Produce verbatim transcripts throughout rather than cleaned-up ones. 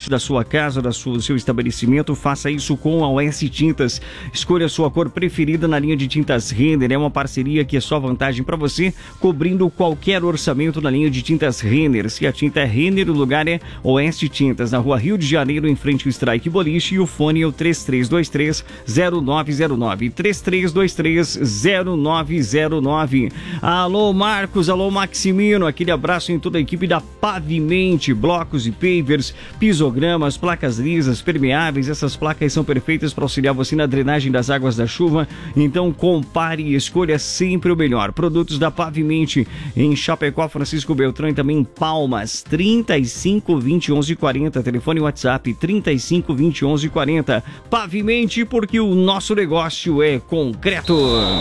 da sua casa, da sua, do seu estabelecimento, faça isso com a O S Tintas. Escolha a sua cor preferida na linha de tintas Renner. É uma parceria que é só vantagem para você, cobrindo qualquer orçamento na linha de tintas Renner. Se a tinta é Renner, o lugar é O S Tintas, na rua Rio de Janeiro, em frente ao Strike Boliche, e o fone é o três três dois três zero nove zero nove, três três dois três zero nove zero nove. Alô Marcos, alô Maximino, aquele abraço em toda a equipe da Pavimente, blocos e pavers, pisogramas, placas lisas, permeáveis. Essas placas são perfeitas para auxiliar você na drenagem das águas da chuva, então compare e escolha sempre o melhor. Produtos da Pavimente em Chapecó, Francisco Beltrão, e também em Palmas, trinta e cinco, vinte, onze, quarenta, telefone WhatsApp trinta e cinco, vinte, onze, quarenta. Pavimente, porque o nosso negócio é concreto.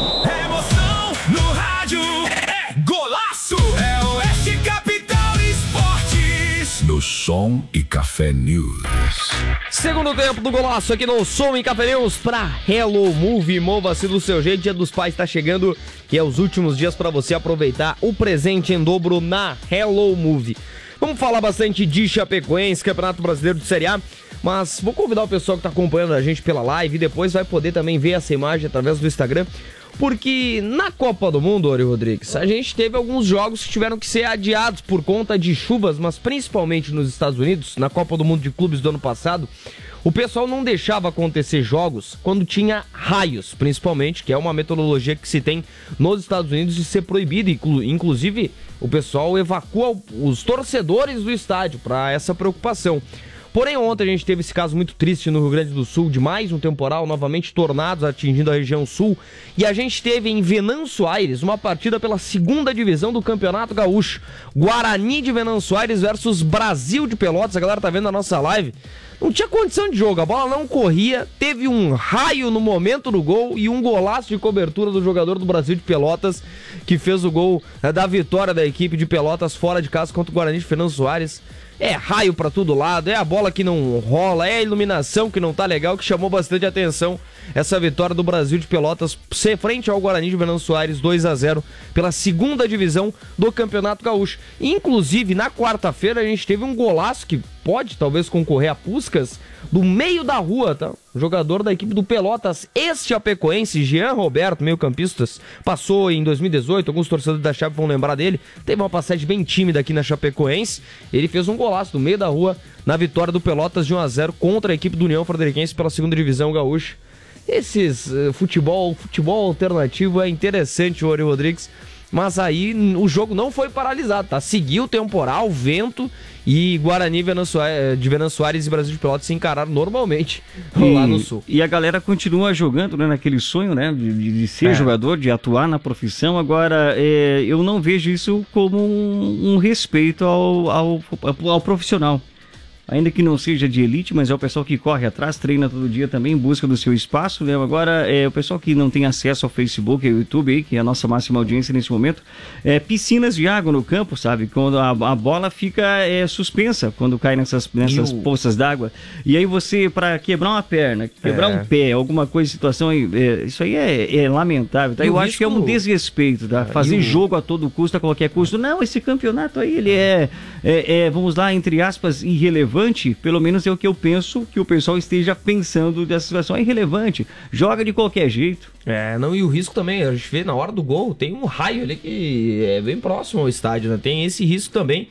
Emoção no rádio, é golaço, é Oeste Capital Esportes. No Som e Café News. Segundo tempo do golaço aqui no Som e Café News pra Hello Move. Mova-se do seu jeito, Dia dos Pais tá chegando e é os últimos dias pra você aproveitar o presente em dobro na Hello Move. Vamos falar bastante de Chapecoense, Campeonato Brasileiro de Série A, mas vou convidar o pessoal que tá acompanhando a gente pela live e depois vai poder também ver essa imagem através do Instagram, porque na Copa do Mundo, Ori Rodrigues, a gente teve alguns jogos que tiveram que ser adiados por conta de chuvas, mas principalmente nos Estados Unidos, na Copa do Mundo de Clubes do ano passado, o pessoal não deixava acontecer jogos quando tinha raios, principalmente, que é uma metodologia que se tem nos Estados Unidos de ser proibido. Inclusive, o pessoal evacua os torcedores do estádio para essa preocupação. Porém, ontem a gente teve esse caso muito triste no Rio Grande do Sul, de mais um temporal, novamente tornados atingindo a região sul. E a gente teve em Venâncio Aires uma partida pela segunda divisão do Campeonato Gaúcho. Guarani de Venâncio Aires versus Brasil de Pelotas. A galera tá vendo a nossa live. Não tinha condição de jogo, a bola não corria, teve um raio no momento do gol e um golaço de cobertura do jogador do Brasil de Pelotas, que fez o gol da vitória da equipe de Pelotas fora de casa contra o Guarani de Venâncio Aires. É raio pra todo lado, é a bola que não rola, é a iluminação que não tá legal, que chamou bastante atenção essa vitória do Brasil de Pelotas frente ao Guarani de Venâncio Aires, dois a zero, pela segunda divisão do Campeonato Gaúcho. Inclusive, na quarta-feira a gente teve um golaço que pode talvez concorrer a Puskás, do meio da rua, tá? O jogador da equipe do Pelotas, ex-chapecoense, Jean Roberto, meio-campistas, passou em dois mil e dezoito, alguns torcedores da Chape vão lembrar dele, teve uma passagem bem tímida aqui na Chapecoense, ele fez um golaço do meio da rua na vitória do Pelotas de um a zero contra a equipe do União Frederiquense pela segunda divisão gaúcha. Esses uh, futebol, futebol alternativo é interessante, Ori Rodrigues, mas aí o jogo não foi paralisado, tá? Seguiu o temporal, vento, e Guarani de Venâncio Aires e Brasil de Pelotas se encararam normalmente e, lá no sul. E a galera continua jogando, né, naquele sonho, né, de, de ser é. jogador, de atuar na profissão. Agora, é, eu não vejo isso como um, um respeito ao, ao, ao profissional. Ainda que não seja de elite, mas é o pessoal que corre atrás, treina todo dia também, em busca do seu espaço, né? Agora, é o pessoal que não tem acesso ao Facebook, ao YouTube, aí, que é a nossa máxima audiência nesse momento, é piscinas de água no campo, sabe? Quando a, a bola fica é, suspensa, quando cai nessas, nessas o... poças d'água. E aí você, para quebrar uma perna, quebrar é. um pé, alguma coisa, situação, aí, é, isso aí é, é lamentável, tá? Eu risco... acho que é um desrespeito, tá? Fazer o... jogo a todo custo, a qualquer custo. Não, esse campeonato aí, ele é, é, é vamos lá, entre aspas, irrelevante. Pelo menos é o que eu penso que o pessoal esteja pensando dessa situação. É irrelevante, joga de qualquer jeito. É, não, e o risco também, a gente vê na hora do gol, tem um raio ali que é bem próximo ao estádio, né? Tem esse risco também.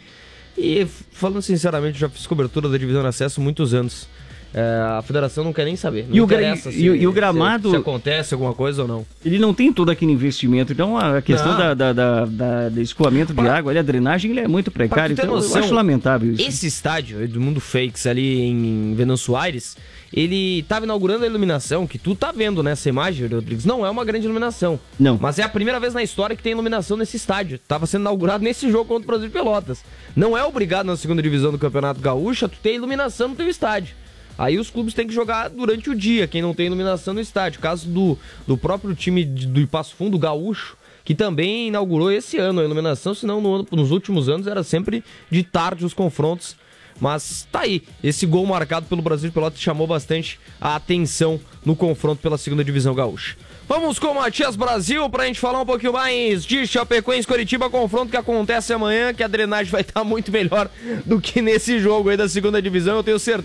E falando sinceramente, já fiz cobertura da divisão de acesso há muitos anos. É, a federação não quer nem saber. Não e, o interessa se, e, e o gramado. Se, se acontece alguma coisa ou não. Ele não tem todo aquele investimento. Então a questão da, da, da, da, da escoamento pra, de água, ali, a drenagem, ele é muito precário. Então noção, eu acho lamentável isso. Esse estádio, Edmundo Fakes, ali em Venâncio Aires, ele estava inaugurando a iluminação, que tu tá vendo nessa imagem, Rodrigues. Não é uma grande iluminação. Não. Mas é a primeira vez na história que tem iluminação nesse estádio. Tava sendo inaugurado nesse jogo contra o Brasil de Pelotas. Não é obrigado na segunda divisão do Campeonato Gaúcho a tu ter iluminação no teu estádio. Aí os clubes têm que jogar durante o dia, quem não tem iluminação no estádio. Caso do, do próprio time de, do Passo Fundo, Gaúcho, que também inaugurou esse ano a iluminação, senão no, nos últimos anos era sempre de tarde os confrontos. Mas tá aí, esse gol marcado pelo Brasil de Pelotas chamou bastante a atenção no confronto pela segunda divisão gaúcha. Vamos com o Matias Brasil pra gente falar um pouquinho mais de Chapecoense Coritiba, confronto que acontece amanhã, que a drenagem vai estar muito melhor do que nesse jogo aí da segunda divisão, eu tenho certeza.